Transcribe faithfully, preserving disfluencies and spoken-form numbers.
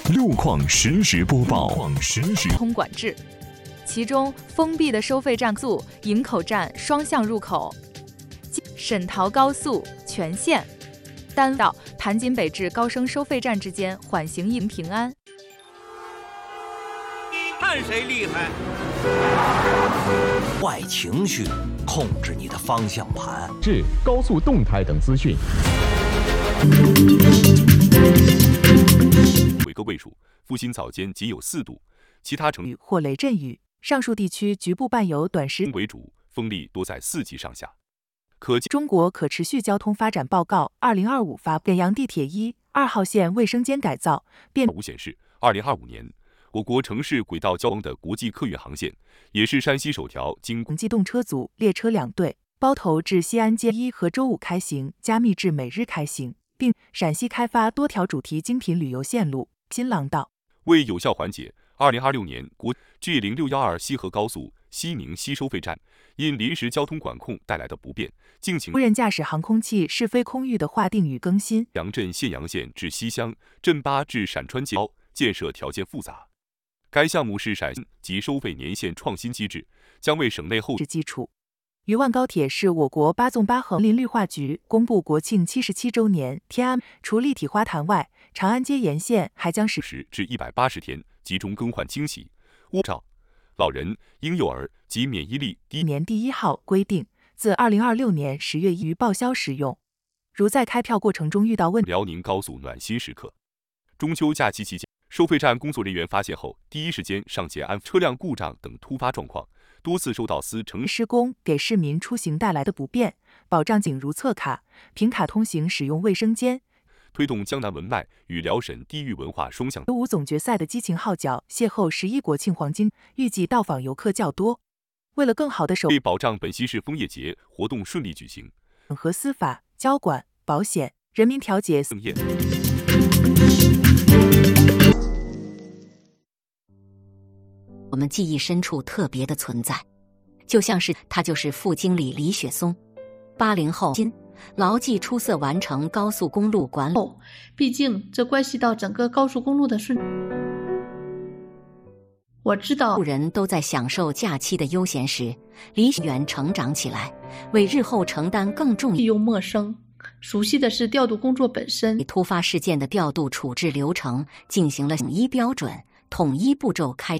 路况实时播报，路况实时通管制，其中封闭的收费站速营口站双向入口、沈桃高速全线单道盘锦北至高升收费站之间缓行一平安。 看谁厉害！ 坏情绪，控制你的方向盘。 至高速动态等资讯。 为个位数，阜新早间仅有四度，其他城雨或雷阵雨，上述地区局部伴有短时为主，风力多在四级上下。可中国可持续交通发展报告二零二五发，沈阳地铁一、二号线卫生间改造变无显示，二零二五年我国城市轨道交通的国际客运航线，也是山西首条经机动车组列车两队，包头至西安街一和周五开行，加密至每日开行，并陕西开发多条主题精品旅游线路。新廊道为有效缓解二零二六年国 G 零六一二西河高速西宁西收费站因临时交通管控带来的不便，敬请无人驾驶航空器试飞空域的划定与更新。 阳镇县阳县至西乡、镇八至陕川界建设条件复杂。该项目是陕及收费年限创新机制，将为省内后基础。渝万高铁是我国八纵八横。林绿化局公布国庆七十七周年，天安除立体花坛外，长安街沿线还将实施至一百八十天集中更换清洗、屋照、老人、婴幼儿及免疫力低年第一号规定，自二零二六年十月一日报销使用。如在开票过程中遇到问题， 辽宁高速暖心时刻。中秋假期期间，收费站工作人员发现后，第一时间上前安抚车辆故障等突发状况。多次收到司城施工给市民出行带来的不便，保障仅如册卡、凭卡通行使用卫生间， 推动江南文脉与辽沈地域文化双向。 五总决赛的激情号角邂逅十一国庆黄金，预计到访游客较多。为了更好的守， 为保障本溪市枫叶节活动顺利举行， 整合司法、交管、保险、人民调解盛宴。 我们记忆深处特别的存在，就像是他就是副经理李雪松。八零后今牢记出色完成高速公路管理， 毕竟这关系到整个高速公路的顺。我知道， 人都在享受假期的悠闲时，李雪员成长起来，为日后承担更重要又陌生。熟悉的是调度工作本身， 突发事件的调度处置流程进行了统一标准、统一步骤开。